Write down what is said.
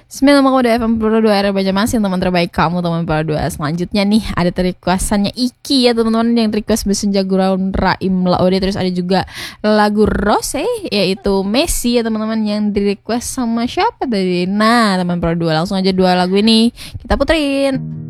9,2 FM Pro 2 area baca masih teman terbaik kamu teman Pro 2. Selanjutnya nih ada requestannya Iki ya teman-teman, yang request Besenja Gurau Raim Laode. Terus ada juga lagu Rose yaitu Messi ya teman-teman, yang di request sama siapa tadi? Nah teman Pro 2, langsung aja dua lagu ini kita puterin.